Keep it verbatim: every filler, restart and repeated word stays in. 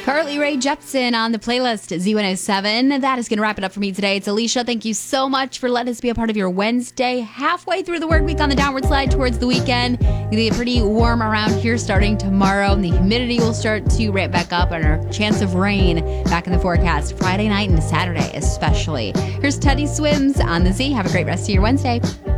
Carly Rae Jepsen on the playlist Z one oh seven. That is going to wrap it up for me today. It's Alicia. Thank you so much for letting us be a part of your Wednesday. Halfway through the work week on the downward slide towards the weekend. It'll be pretty warm around here starting tomorrow. And the humidity will start to ramp back up and our chance of rain back in the forecast Friday night and Saturday especially. Here's Teddy Swims on the Z. Have a great rest of your Wednesday.